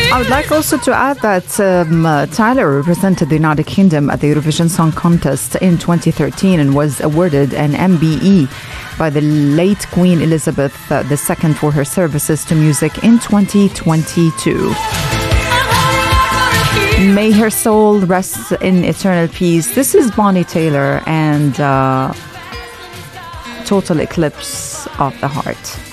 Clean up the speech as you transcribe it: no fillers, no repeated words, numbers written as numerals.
I would like also to add that Tyler represented the United Kingdom at the Eurovision Song Contest in 2013 and was awarded an MBE by the late Queen Elizabeth II for her services to music in 2022. May her soul rest in eternal peace. This is Bonnie Taylor and Total Eclipse of the Heart.